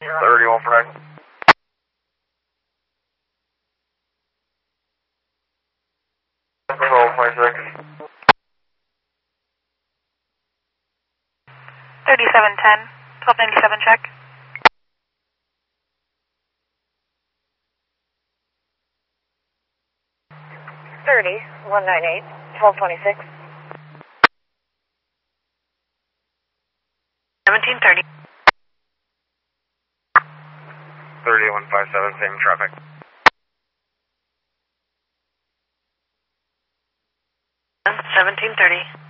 31 Frank. Hold 26. 3710, 1297 check. Thirty 198 1226. 1730. 3157, same traffic. 1730.